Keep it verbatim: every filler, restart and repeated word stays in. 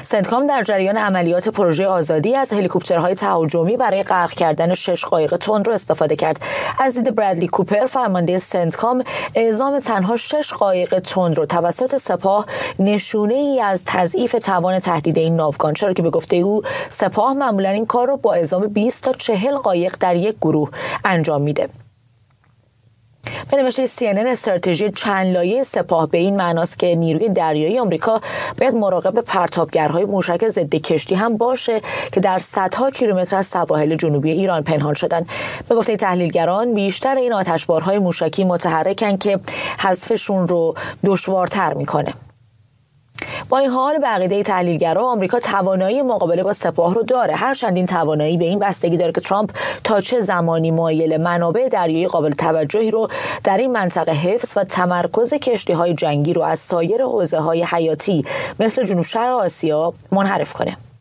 سنتکام در جریان عملیات پروژه آزادی از هلیکوپترهای تهاجمی برای غرق کردن شش قایق تندرو استفاده کرد. از دید برادلی کوپر، فرمانده سنتکام، اعزام تنها شش قایق تندرو توسط سپاه نشونه ای از تضعیف توان تهدید این ناوگان، چرا که به گفته او سپاه معمولا این کار رو با اعزام بیست تا چهل قایق در یک گروه انجام میده. به نوشته سی ان ان، استراتژی چند لایه سپاه به این معناست که نیروی دریایی آمریکا باید مراقب پرتابگرهای موشک ضد کشتی هم باشه که در صدها کیلومتر از سواحل جنوبی ایران پنهان شدن. به گفته تحلیلگران، بیشتر این آتشبارهای موشکی متحرکن که حذفشون رو دشوارتر میکنه. با این حال به عقیده تحلیلگران، آمریکا توانایی مقابله با سپاه رو داره، هرچند این توانایی به این بستگی داره که ترامپ تا چه زمانی مایل منابع دریایی قابل توجهی رو در این منطقه حفظ و تمرکز کشتی‌های جنگی رو از سایر حوزه‌های حیاتی مثل جنوب شرق آسیا منحرف کنه.